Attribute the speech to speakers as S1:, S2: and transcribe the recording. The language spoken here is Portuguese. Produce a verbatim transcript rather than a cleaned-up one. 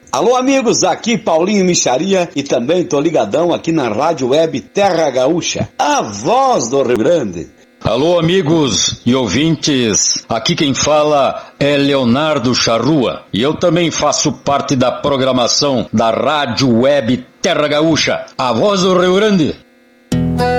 S1: Alô, amigos, aqui Paulinho Micharia e também tô ligadão aqui na Rádio Web Terra Gaúcha, a voz do Rio Grande.
S2: Alô, amigos e ouvintes, aqui quem fala é Leonardo Charrua e eu também faço parte da programação da Rádio Web Terra Gaúcha, a voz do Rio Grande.